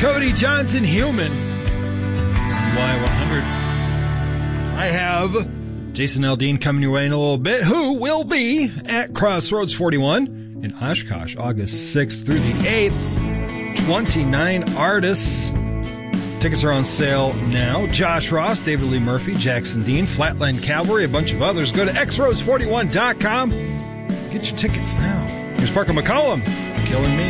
Cody Johnson, Human. Y100. I have Jason Aldean coming your way in a little bit, who will be at Crossroads 41 in Oshkosh, August 6th through the 8th. 29 artists. Tickets are on sale now. Josh Ross, David Lee Murphy, Jackson Dean, Flatland Cavalry, a bunch of others. Go to xroads41.com. Get your tickets now. Here's Parker McCollum, Killing Me.